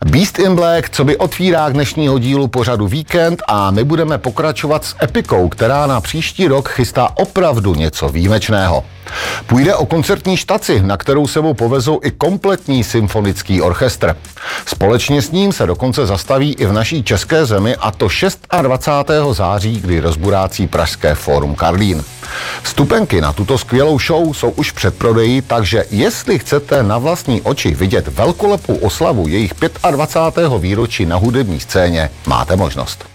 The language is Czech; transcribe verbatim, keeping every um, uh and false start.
Beast in Black, co by otvírák dnešního dílu pořadu Víkend, a my budeme pokračovat s epikou, která na příští rok chystá opravdu něco výjimečného. Půjde o koncertní štaci, na kterou sebou povezou i kompletní symfonický orchestr. Společně s ním se dokonce zastaví i v naší české zemi, a to dvacátého šestého září, kdy rozburácí pražské Fórum Karlín. Vstupenky na tuto skvělou show jsou už předprodeji, takže jestli chcete na vlastní oči vidět velkolepou oslavu jejich dvacátého pátého výročí na hudební scéně, máte možnost.